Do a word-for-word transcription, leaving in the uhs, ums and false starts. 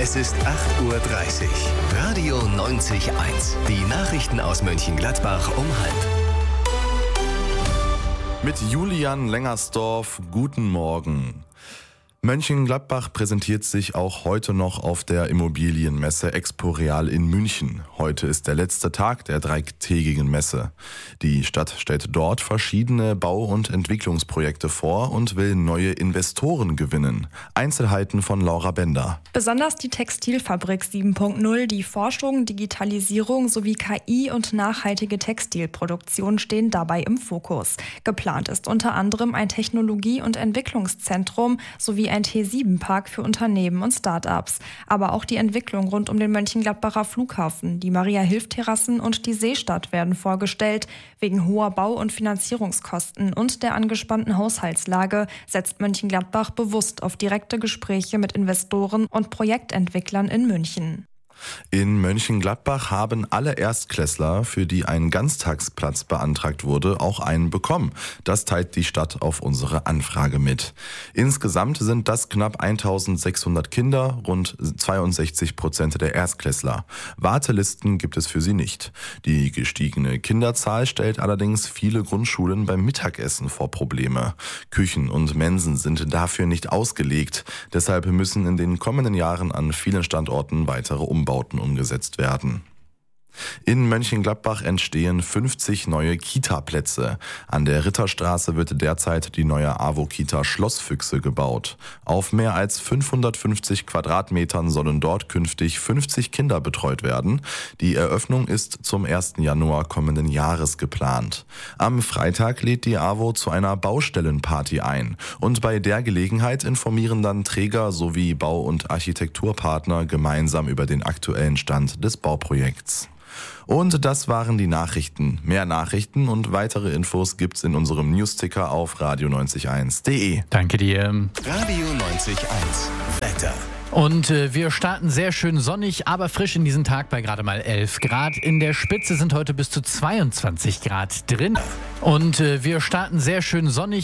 Es ist acht Uhr dreißig. Radio neunzig Komma eins. Die Nachrichten aus Mönchengladbach um halb. Mit Julian Lengersdorf, guten Morgen. Mönchengladbach präsentiert sich auch heute noch auf der Immobilienmesse Expo Real in München. Heute ist der letzte Tag der dreitägigen Messe. Die Stadt stellt dort verschiedene Bau- und Entwicklungsprojekte vor und will neue Investoren gewinnen. Einzelheiten von Laura Bender. Besonders die Textilfabrik sieben Punkt null, die Forschung, Digitalisierung sowie K I und nachhaltige Textilproduktion stehen dabei im Fokus. Geplant ist unter anderem ein Technologie- und Entwicklungszentrum sowie ein T sieben Park für Unternehmen und Start-ups. Aber auch die Entwicklung rund um den Mönchengladbacher Flughafen, die Maria-Hilf-Terrassen und die Seestadt werden vorgestellt. Wegen hoher Bau- und Finanzierungskosten und der angespannten Haushaltslage setzt Mönchengladbach bewusst auf direkte Gespräche mit Investoren und Projektentwicklern in München. In Mönchengladbach haben alle Erstklässler, für die ein Ganztagsplatz beantragt wurde, auch einen bekommen. Das teilt die Stadt auf unsere Anfrage mit. Insgesamt sind das knapp eintausendsechshundert Kinder, rund zweiundsechzig Prozent der Erstklässler. Wartelisten gibt es für sie nicht. Die gestiegene Kinderzahl stellt allerdings viele Grundschulen beim Mittagessen vor Probleme. Küchen und Mensen sind dafür nicht ausgelegt. Deshalb müssen in den kommenden Jahren an vielen Standorten weitere Umbauten umgesetzt werden. In Mönchengladbach entstehen fünfzig neue Kita-Plätze. An der Ritterstraße wird derzeit die neue AWO-Kita Schlossfüchse gebaut. Auf mehr als fünfhundertfünfzig Quadratmetern sollen dort künftig fünfzig Kinder betreut werden. Die Eröffnung ist zum ersten Januar kommenden Jahres geplant. Am Freitag lädt die AWO zu einer Baustellenparty ein. Und bei der Gelegenheit informieren dann Träger sowie Bau- und Architekturpartner gemeinsam über den aktuellen Stand des Bauprojekts. Und das waren die Nachrichten. Mehr Nachrichten und weitere Infos gibt's in unserem Newsticker auf radio neunzig eins punkt de. Danke dir. Radio neunzig Komma eins. Wetter. Und äh, wir starten sehr schön sonnig, aber frisch in diesen Tag bei gerade mal elf Grad. In der Spitze sind heute bis zu zweiundzwanzig Grad drin. Und äh, wir starten sehr schön sonnig.